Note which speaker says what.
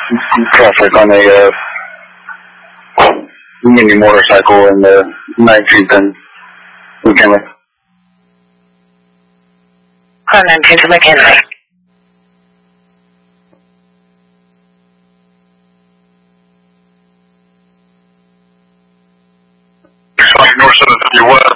Speaker 1: traffic on a mini motorcycle in the 19th and McKinley.
Speaker 2: On 19th and McKinley.
Speaker 1: North 751.